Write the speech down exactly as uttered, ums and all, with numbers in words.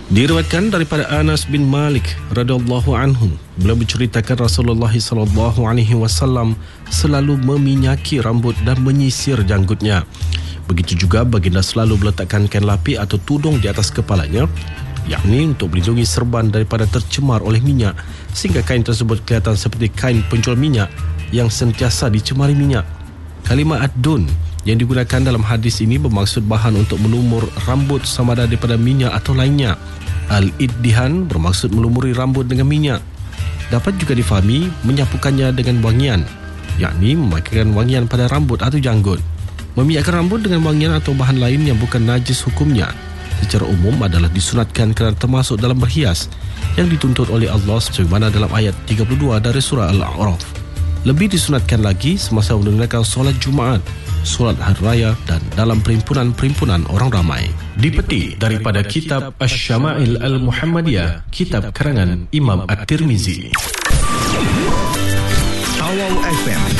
Diriwayatkan daripada Anas bin Malik radhiyallahu anhu, beliau menceritakan Rasulullah sallallahu alaihi wasallam selalu meminyaki rambut dan menyisir janggutnya. Begitu juga baginda selalu meletakkan kain lapik atau tudung di atas kepalanya, yakni untuk melindungi serban daripada tercemar oleh minyak, sehingga kain tersebut kelihatan seperti kain penjual minyak yang sentiasa dicemari minyak. Kalimah ad-dun yang digunakan dalam hadis ini bermaksud bahan untuk melumur rambut sama ada daripada minyak atau lainnya. Al-iddihan bermaksud melumuri rambut dengan minyak. Dapat juga difahami menyapukannya dengan wangian, yakni memakaikan wangian pada rambut atau janggut. Meminyakkan rambut dengan wangian atau bahan lain yang bukan najis hukumnya secara umum adalah disunatkan kerana termasuk dalam berhias yang dituntut oleh Allah sebagaimana dalam ayat tiga puluh dua dari surah Al-A'raf. Lebih disunatkan lagi semasa menunaikan solat Jumaat, solat hari raya dan dalam perhimpunan-perhimpunan orang ramai. Dipetik daripada kitab Asy-Syama'il Al-Muhammadiyah, kitab karangan Imam At-Tirmizi. Awal F M